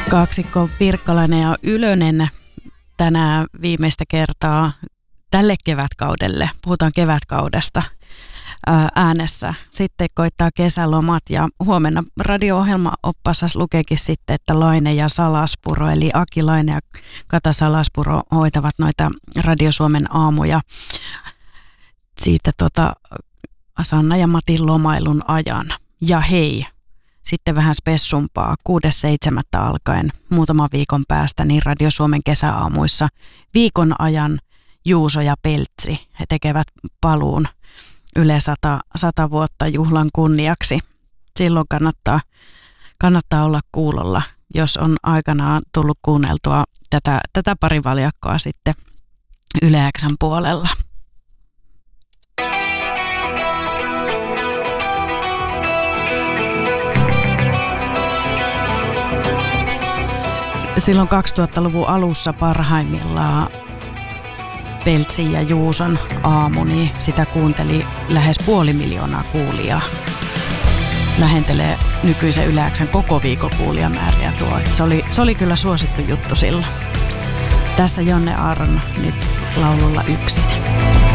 Kaksikko Pirkkalainen ja Ylönen tänään viimeistä kertaa tälle kevätkaudelle. Puhutaan kevätkaudesta äänessä. Sitten koittaa kesälomat ja huomenna radio-ohjelmaoppasas lukeekin sitten, että Laine ja Salaspuro, eli Aki Laine ja Kata Salaspuro hoitavat noita Radio Suomen aamuja siitä Sanna ja Matin lomailun ajan. Ja hei, sitten vähän spessumpaa 6.7. alkaen muutaman viikon päästä niin Radio Suomen kesäaamuissa viikon ajan Juuso ja Peltsi. He tekevät paluun Yle 100 vuotta juhlan kunniaksi. Silloin kannattaa olla kuulolla, jos on aikanaan tullut kuunneltua tätä parivaljakkoa sitten Yle X:n puolella. Silloin 2000-luvun alussa parhaimmillaan Peltsin ja Juuson aamu, niin sitä kuunteli lähes 500 000 kuulijaa. Lähentelee nykyisen Yle X:n koko viikon kuulijamääriä tuo. Se oli kyllä suosittu juttu silloin. Tässä Jonne Aaron nyt laululla Yksiten.